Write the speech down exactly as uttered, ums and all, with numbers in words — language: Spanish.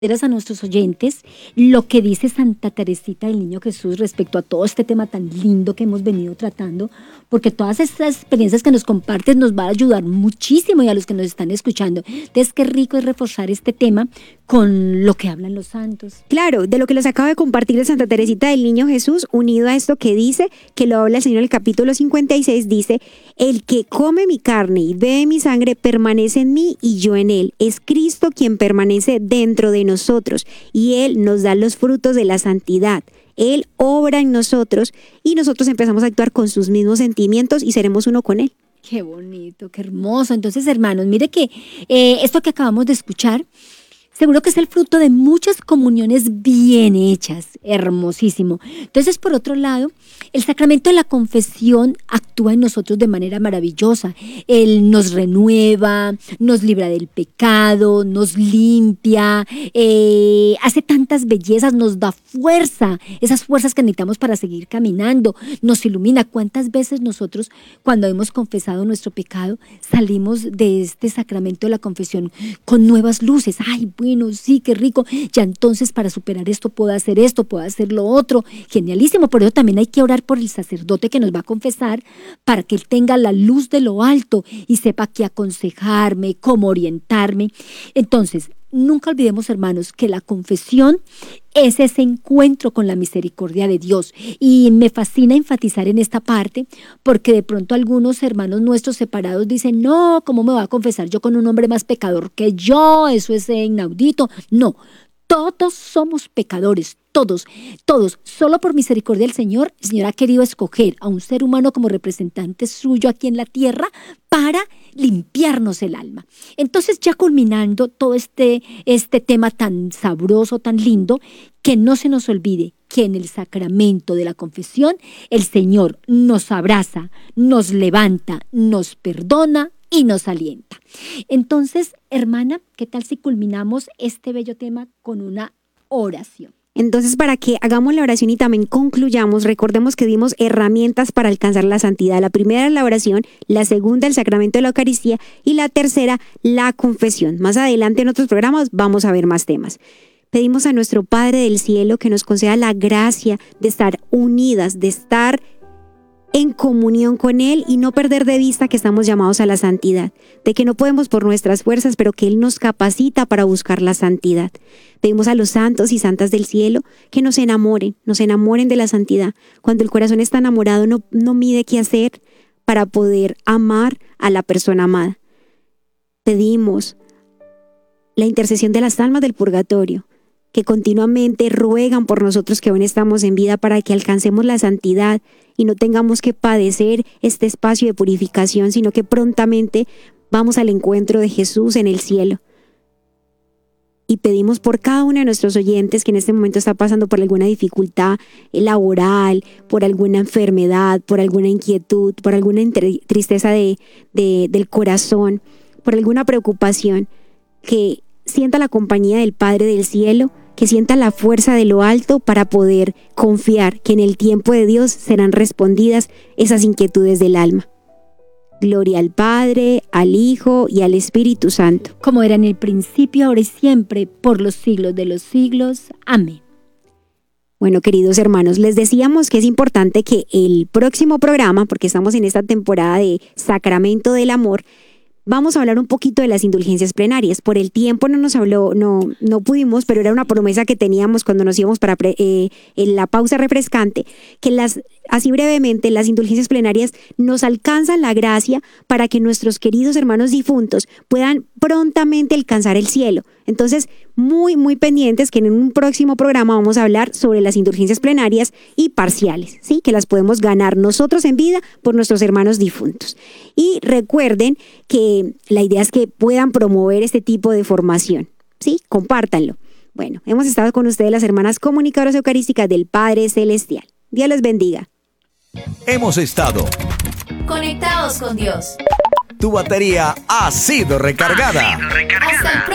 a nuestros oyentes lo que dice Santa Teresita del Niño Jesús respecto a todo este tema tan lindo que hemos venido tratando, porque todas estas experiencias que nos compartes nos va a ayudar muchísimo y a los que nos están escuchando. Entonces, qué rico es reforzar este tema con lo que hablan los santos. Claro, de lo que les acabo de compartir de Santa Teresita del Niño Jesús, unido a esto que dice, que lo habla el Señor en el capítulo cincuenta y seis, dice: el que come mi carne y bebe mi sangre permanece en mí y yo en él. Es Cristo quien permanece dentro de nosotros y Él nos da los frutos de la santidad. Él obra en nosotros y nosotros empezamos a actuar con sus mismos sentimientos y seremos uno con Él. Qué bonito, qué hermoso. Entonces, hermanos, mire que eh, esto que acabamos de escuchar, seguro que es el fruto de muchas comuniones bien hechas, hermosísimo. Entonces, por otro lado, el sacramento de la confesión actúa en nosotros de manera maravillosa. Él nos renueva, nos libra del pecado, nos limpia, eh, hace tantas bellezas, nos da fuerza, esas fuerzas que necesitamos para seguir caminando, nos ilumina. ¿Cuántas veces nosotros, cuando hemos confesado nuestro pecado, salimos de este sacramento de la confesión con nuevas luces? ¡Ay, bueno, sí, qué rico! Ya entonces, para superar esto puedo hacer esto, puedo hacer lo otro. Genialísimo. Por eso también hay que orar por el sacerdote que nos va a confesar, para que él tenga la luz de lo alto y sepa qué aconsejarme, cómo orientarme. Entonces, nunca olvidemos, hermanos, que la confesión es ese encuentro con la misericordia de Dios. Y me fascina enfatizar en esta parte, porque de pronto algunos hermanos nuestros separados dicen: no, ¿cómo me voy a confesar yo con un hombre más pecador que yo? Eso es inaudito. No, todos somos pecadores, todos, todos. Solo por misericordia del Señor, el Señor ha querido escoger a un ser humano como representante suyo aquí en la tierra para limpiarnos el alma. Entonces, ya culminando todo este, este tema tan sabroso, tan lindo, que no se nos olvide que en el sacramento de la confesión el Señor nos abraza, nos levanta, nos perdona y nos alienta. Entonces, hermana, ¿qué tal si culminamos este bello tema con una oración? Entonces, para que hagamos la oración y también concluyamos, recordemos que dimos herramientas para alcanzar la santidad. La primera es la oración, la segunda el sacramento de la Eucaristía y la tercera la confesión. Más adelante en otros programas vamos a ver más temas. Pedimos a nuestro Padre del Cielo que nos conceda la gracia de estar unidas, de estar en comunión con Él y no perder de vista que estamos llamados a la santidad, de que no podemos por nuestras fuerzas, pero que Él nos capacita para buscar la santidad. Pedimos a los santos y santas del cielo que nos enamoren, nos enamoren de la santidad. Cuando el corazón está enamorado no, no mide qué hacer para poder amar a la persona amada. Pedimos la intercesión de las almas del purgatorio, que continuamente ruegan por nosotros que aún estamos en vida, para que alcancemos la santidad y no tengamos que padecer este espacio de purificación, sino que prontamente vamos al encuentro de Jesús en el cielo. Y pedimos por cada uno de nuestros oyentes que en este momento está pasando por alguna dificultad laboral, por alguna enfermedad, por alguna inquietud, por alguna tristeza de, de, del corazón, por alguna preocupación, que sienta la compañía del Padre del Cielo, que sienta la fuerza de lo alto para poder confiar que en el tiempo de Dios serán respondidas esas inquietudes del alma. Gloria al Padre, al Hijo y al Espíritu Santo. Como era en el principio, ahora y siempre, por los siglos de los siglos. Amén. Bueno, queridos hermanos, les decíamos que es importante que el próximo programa, porque estamos en esta temporada de Sacramento del Amor, vamos a hablar un poquito de las indulgencias plenarias. Por el tiempo no nos habló, no, no pudimos, pero era una promesa que teníamos cuando nos íbamos para pre, eh, en la pausa refrescante, que las, así brevemente, las indulgencias plenarias nos alcanzan la gracia para que nuestros queridos hermanos difuntos puedan prontamente alcanzar el cielo. Entonces, muy, muy pendientes que en un próximo programa vamos a hablar sobre las indulgencias plenarias y parciales, ¿sí? Que las podemos ganar nosotros en vida por nuestros hermanos difuntos. Y recuerden que la idea es que puedan promover este tipo de formación, ¿sí? Compártanlo. Bueno, hemos estado con ustedes las hermanas comunicadoras eucarísticas del Padre Celestial. Dios les bendiga. Hemos estado conectados con Dios. Tu batería ha sido recargada. Ha sido recargada. Hasta el